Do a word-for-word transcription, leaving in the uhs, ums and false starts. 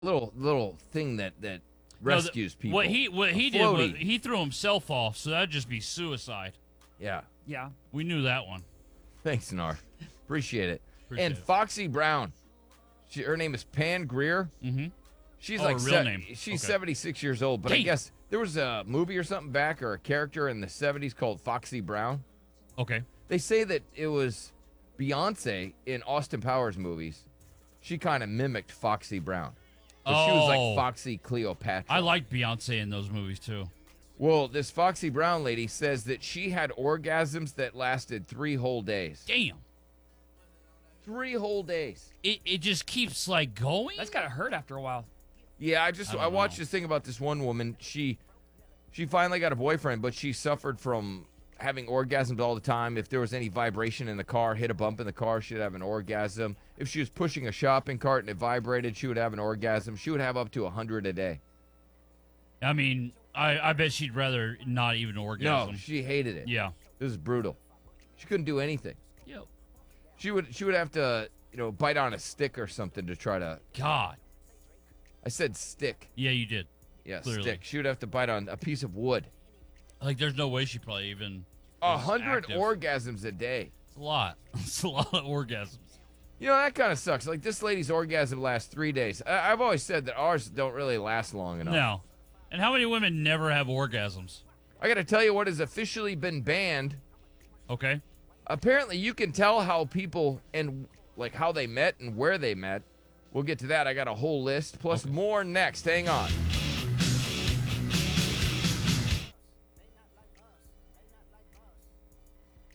little little thing that that No, the- rescues people. What he what A he did was floaty. he threw himself off, so that'd just be suicide. Yeah. Yeah. We knew that one. Thanks, Nar. Appreciate it. Appreciate and it. Foxy Brown. She, her name is Pan Greer. Mm-hmm. She's Oh, like her real se- name. She's Okay. seventy-six years old, but I Damn. guess there was a movie or something back or a character in the seventies called Foxy Brown. Okay. They say that it was Beyonce in Austin Powers movies. She kind of mimicked Foxy Brown. So she was Oh. like Foxy Cleopatra. I liked Beyonce in those movies too. Well, this Foxy Brown lady says that she had orgasms that lasted three whole days. Damn. Three whole days. It it just keeps like going. That's gotta hurt after a while. Yeah, I just I I, don't watched know. this thing about this one woman. She she finally got a boyfriend, but she suffered from having orgasms all the time. If there was any vibration in the car, hit a bump in the car, she'd have an orgasm. If she was pushing a shopping cart and it vibrated, she would have an orgasm. She would have up to a hundred a day. I mean, I I bet she'd rather not even orgasm. No, she hated it. Yeah. It was brutal. She couldn't do anything. Yo. She would she would have to, you know, bite on a stick or something to try to. God. I said stick. Yeah, you did. Yeah, Clearly. stick. She would have to bite on a piece of wood. Like, there's no way she probably even. A was hundred active. orgasms a day. It's a lot. It's a lot of orgasms. You know, that kind of sucks. Like, this lady's orgasm lasts three days. I- I've always said that ours don't really last long enough. No. And how many women never have orgasms? I got to tell you what has officially been banned. Okay. Apparently, you can tell how people and, like, how they met and where they met. We'll get to that. I got a whole list, plus more next. Hang on.